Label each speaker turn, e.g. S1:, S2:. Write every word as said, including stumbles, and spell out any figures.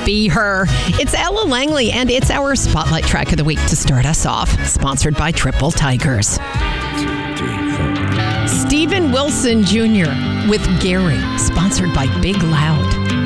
S1: be her. It's Ella Langley, and it's our Spotlight Track of the Week to start us off. Sponsored by Triple Tigers. Steven Wilson Junior with Gary, sponsored by Big Loud.